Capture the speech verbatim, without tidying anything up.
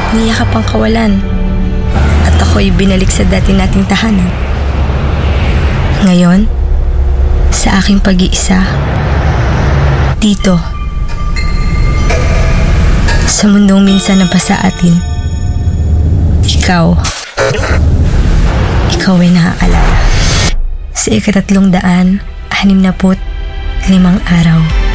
niyakap ang kawalan at ako'y binalik sa dati nating tahanan. Ngayon, sa aking pag-iisa, dito, sa mundong minsan na pa sa atin, ikaw, ikaw ay nakaalala. Sa ikatatlong daan, anim na put, limang araw.